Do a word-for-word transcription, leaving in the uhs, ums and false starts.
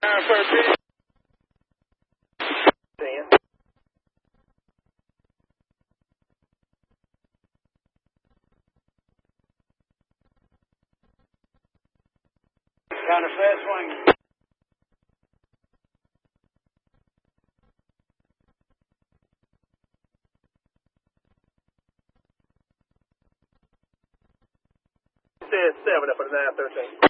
nine thirteen. Kind of fast swing. Said seven up at nine thirteen.